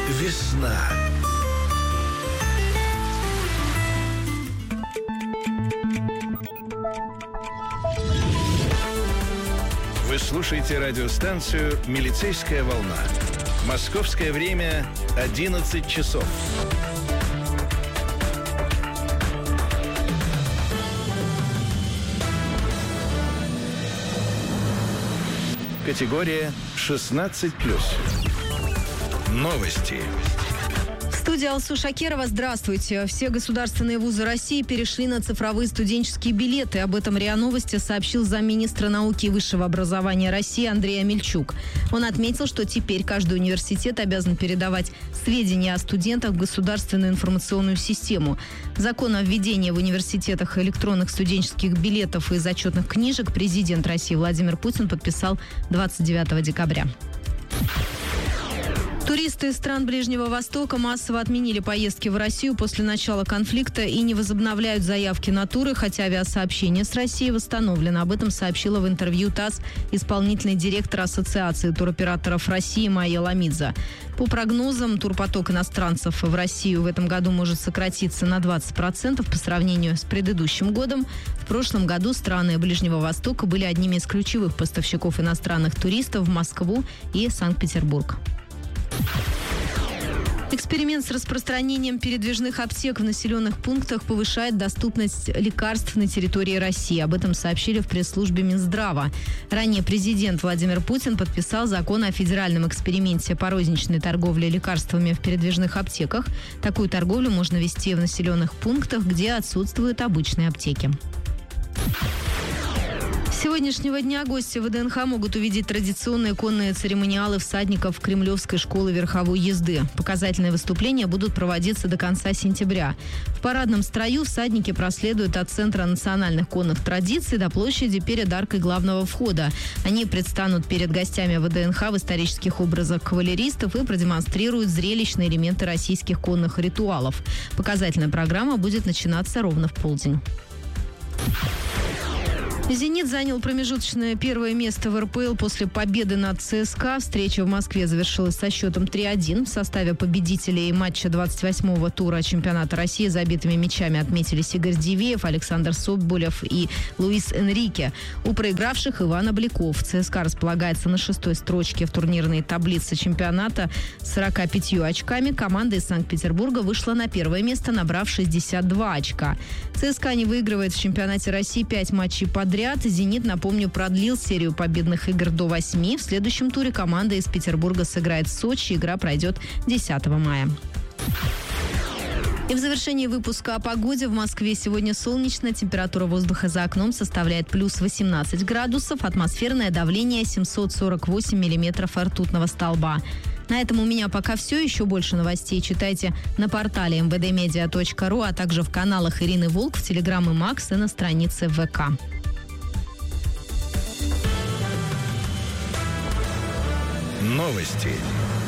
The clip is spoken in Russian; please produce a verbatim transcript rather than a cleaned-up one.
Весна. Вы слушаете радиостанцию «Милицейская волна». Московское время одиннадцать часов. Категория шестнадцать плюс. Новости. Студия Алсу Шакерова. Здравствуйте. Все государственные вузы России перешли на цифровые студенческие билеты. Об этом РИА Новости сообщил замминистра науки и высшего образования России Андрей Амельчук. Он отметил, что теперь каждый университет обязан передавать сведения о студентах в государственную информационную систему. Закон о введении в университетах электронных студенческих билетов и зачетных книжек президент России Владимир Путин подписал двадцать девятого декабря. Туристы из стран Ближнего Востока массово отменили поездки в Россию после начала конфликта и не возобновляют заявки на туры, хотя авиасообщение с Россией восстановлено. Об этом сообщила в интервью ТАСС исполнительный директор Ассоциации туроператоров России Майя Ламидзе. По прогнозам, турпоток иностранцев в Россию в этом году может сократиться на двадцать процентов по сравнению с предыдущим годом. В прошлом году страны Ближнего Востока были одними из ключевых поставщиков иностранных туристов в Москву и Санкт-Петербург. Эксперимент с распространением передвижных аптек в населенных пунктах повышает доступность лекарств на территории России. Об этом сообщили в пресс-службе Минздрава. Ранее президент Владимир Путин подписал закон о федеральном эксперименте по розничной торговле лекарствами в передвижных аптеках. Такую торговлю можно вести в населенных пунктах, где отсутствуют обычные аптеки. С сегодняшнего дня гости ВДНХ могут увидеть традиционные конные церемониалы всадников Кремлевской школы верховой езды. Показательные выступления будут проводиться до конца сентября. В парадном строю всадники проследуют от Центра национальных конных традиций до площади перед аркой главного входа. Они предстанут перед гостями ВДНХ в исторических образах кавалеристов и продемонстрируют зрелищные элементы российских конных ритуалов. Показательная программа будет начинаться ровно в полдень. «Зенит» занял промежуточное первое место в эр пэ эл после победы над ЦСКА. Встреча в Москве завершилась со счетом три один. В составе победителей матча двадцать восьмого тура чемпионата России забитыми мячами отметились Игорь Дивеев, Александр Соболев и Луис Энрике. У проигравших Иван Обликов. ЦСКА располагается на шестой строчке в турнирной таблице чемпионата с сорока пятью очками. Команда из Санкт-Петербурга вышла на первое место, набрав шестьдесят два очка. ЦСКА не выигрывает в чемпионате России пять матчей подряд. «Зенит», напомню, продлил серию победных игр до восьми. В следующем туре команда из Петербурга сыграет в Сочи. Игра пройдет десятого мая. И в завершении выпуска о погоде. В Москве сегодня солнечно. Температура воздуха за окном составляет плюс восемнадцать градусов. Атмосферное давление семьсот сорок восемь миллиметров ртутного столба. На этом у меня пока все. Еще больше новостей читайте на портале эм вэ дэ медиа точка ру, а также в каналах Ирины Волк, в Телеграм и Макс и на странице вэ ка. Новости.